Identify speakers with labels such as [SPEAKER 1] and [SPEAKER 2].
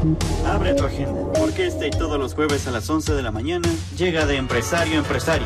[SPEAKER 1] Abre tu agenda, porque este y todos los jueves a las 11 de la mañana llega de empresario a empresario